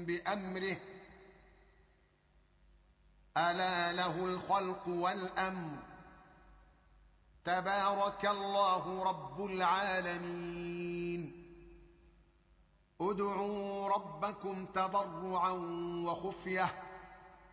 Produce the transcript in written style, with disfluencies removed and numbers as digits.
بأمره ألا له الخلق والأمر تبارك الله رب العالمين ادعوا ربكم تضرعا وخفيه